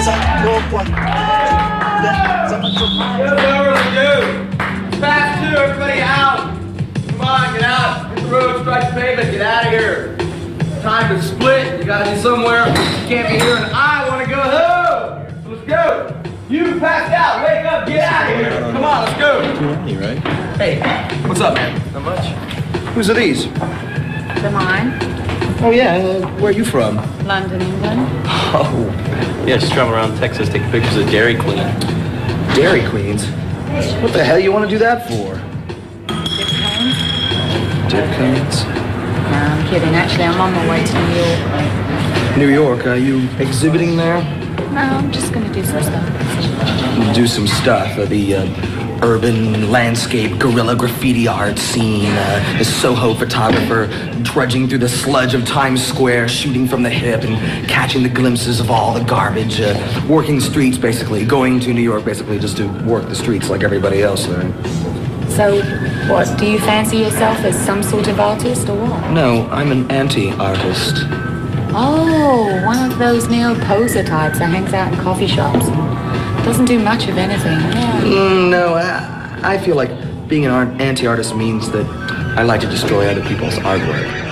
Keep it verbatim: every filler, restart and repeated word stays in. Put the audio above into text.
Fast two, everybody out. Come on, get out. Hit the road, strike the pavement, get out of here. Time to split. You gotta be somewhere. You can't be here, and I want to go home. So let's go. You passed out. Wake up. Get out of here. Come on, let's go. Too early, right? Hey, what's up, man? Not much. Whose are these? They're mine. Oh yeah. Uh, where are you from? London, England. Oh, Yeah, just traveling around Texas taking pictures of Dairy Queen. Dairy Queens. What the hell you want to do that for? Dip cones? Dip cones. No, I'm kidding. Actually, I'm on my way to New York. New York. Are you exhibiting there? No, I'm just gonna do some stuff. Do some stuff. Uh, the uh, urban landscape guerrilla graffiti art scene. Uh, the Soho photographer trudging through the sludge of Times Square, shooting from the hip and catching the glimpses of all the garbage. Uh, working streets, basically. Going to New York, basically, just to work the streets like everybody else there. So, what, do you fancy yourself as some sort of artist or what? No, I'm an anti-artist. Oh, one of those neo-poser types that hangs out in coffee shops and doesn't do much of anything. Yeah. Mm, no, I, I feel like being an art, anti-artist means that I like to destroy other people's artwork.